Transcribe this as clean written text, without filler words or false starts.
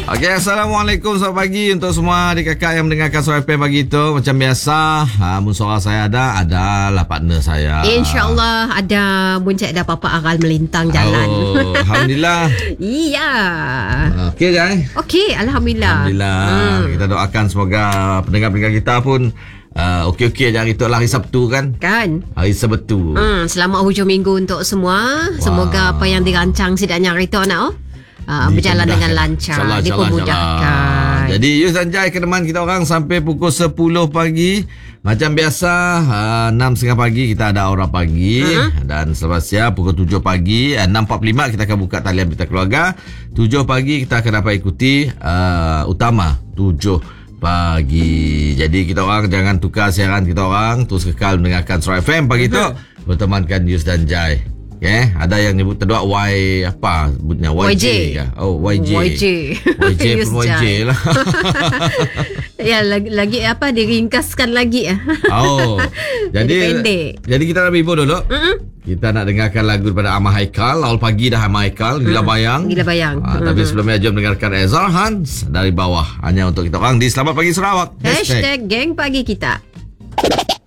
Okey, Assalamualaikum, selamat pagi untuk semua adik kakak yang mendengarkan Suara FM pagi tu. Macam biasa, musuara saya adalah partner saya. InsyaAllah ada buncit ada apa-apa aral melintang jalan. Oh, Alhamdulillah. Iya. Okey, Jai. Okey, Alhamdulillah. Kita doakan semoga pendengar-pendengar kita pun okey-okey je hari tu lah, hari Sabtu kan. Hari Sabtu. Selamat hujung minggu untuk semua. Semoga apa yang dirancang sidaknya hari tu nak berjalan dengan lancar, dipermudahkan. Jadi Yus dan Jai ke depan kita orang sampai pukul 10 pagi. Macam biasa 6.30 pagi kita ada Aura Pagi. Dan selepas siap pukul 7 pagi 6.45 kita akan buka talian Berita Keluarga. 7 pagi kita akan dapat ikuti Utama 7 pagi. Jadi kita orang jangan tukar siaran kita orang. Terus kekal mendengarkan Suara FM pagi tu bertemankan Yus dan Jai. Okay, ada yang nyebut terdua Y apa sebutnya YJ ke? Oh, YJ pun YJ lah. Ya, lagi apa diringkaskan lagi Oh. Jadi kita nak beribu dulu. Kita nak dengarkan lagu daripada Ahmad Haikal. Awal pagi dah Ahmad Haikal, Gila Bayang. Tapi sebelumnya jom dengarkan Ezra Hans dari bawah. Hanya untuk kita orang di Selamat Pagi Sarawak. #geng pagi kita.